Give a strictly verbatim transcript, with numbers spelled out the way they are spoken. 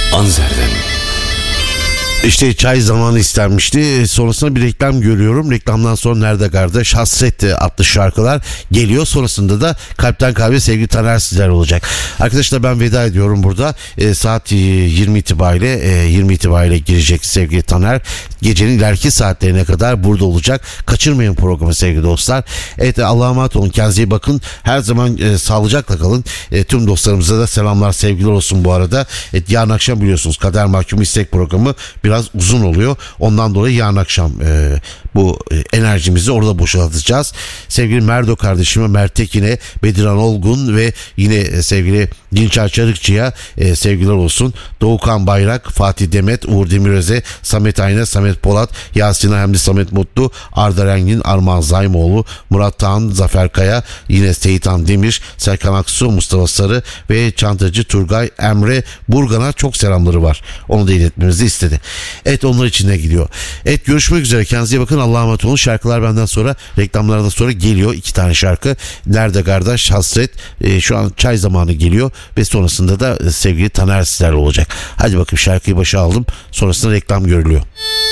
Anzer'den. İşte çay zamanı istenmişti. Sonrasında bir reklam görüyorum. Reklamdan sonra Nerede Kardeş, Hasret adlı şarkılar geliyor. Sonrasında da Kalpten Kalbe sevgili Taner sizler olacak. Arkadaşlar ben veda ediyorum burada. E, saat yirmi itibariyle e, yirmi itibariyle girecek sevgili Taner. Gecenin ileriki saatlerine kadar burada olacak. Kaçırmayın programı sevgili dostlar. Evet, Allah'a emanet olun. Kendinize iyi bakın. Her zaman e, sağlıcakla kalın. E, tüm dostlarımıza da selamlar, sevgiler olsun bu arada. Evet, yarın akşam biliyorsunuz Kader Mahkum İstek programı biraz uzun oluyor. Ondan dolayı yarın akşam e, bu e, enerjimizi orada boşaltacağız. Sevgili Merdo kardeşime, Mert Tekin'e, Bediran Olgun ve yine e, sevgili Dinçer Çarıkçı'ya e, sevgiler olsun. Doğukan Bayrak, Fatih Demet, Uğur Demiröz'e, Samet Ayna, Samet Polat, Yasin Ahemli, Samet Mutlu, Arda Rengin, Armağan Zaymoğlu, Murat Tağan, Zafer Kaya, yine Seyitan Demir, Serkan Aksu, Mustafa Sarı ve Çantacı Turgay Emre Burgan'a çok selamları var. Onu da iletmemizi istedi. Evet, onlar içine gidiyor. Evet, görüşmek üzere. Kendinize iyi bakın. Allah'a emanet olun. Şarkılar benden sonra, reklamlardan sonra geliyor. İki tane şarkı. Nerede Kardeş, Hasret. E, şu an çay zamanı geliyor ve sonrasında da e, sevgili Taner sizlerle olacak. Hadi bakayım, şarkıyı başa aldım. Sonrasında reklam görülüyor.